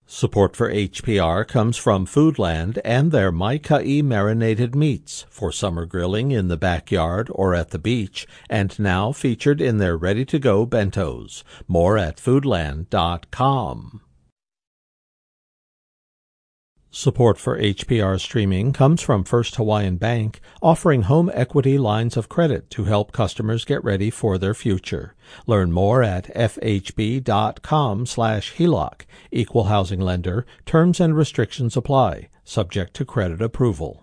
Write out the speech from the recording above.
Support for HPR comes from Foodland and their Mai-Kai marinated meats for summer grilling in the backyard or at the beach, and now featured in their ready-to-go bentos. More at foodland.com. Support for HPR streaming comes from First Hawaiian Bank, offering home equity lines of credit to help customers get ready for their future. Learn more at fhb.com/HELOC. Equal housing lender. Terms and restrictions apply, subject to credit approval.